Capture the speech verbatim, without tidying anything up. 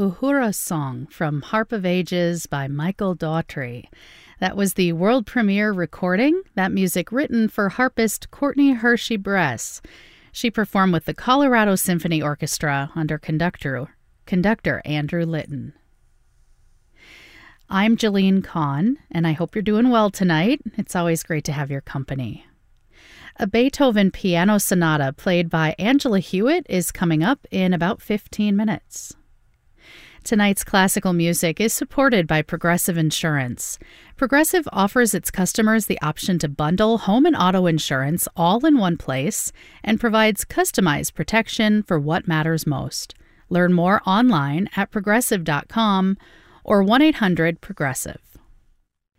Uhura Song from Harp of Ages by Michael Daughtry. That was the world premiere recording, that music written for harpist Courtney Hershey Bress. She performed with the Colorado Symphony Orchestra under conductor, conductor Andrew Litton. I'm Jalene Kahn, and I hope you're doing well tonight. It's always great to have your company. A Beethoven piano sonata played by Angela Hewitt is coming up in about fifteen minutes. Tonight's classical music is supported by Progressive Insurance. Progressive offers its customers the option to bundle home and auto insurance all in one place and provides customized protection for what matters most. Learn more online at progressive dot com or one eight hundred progressive.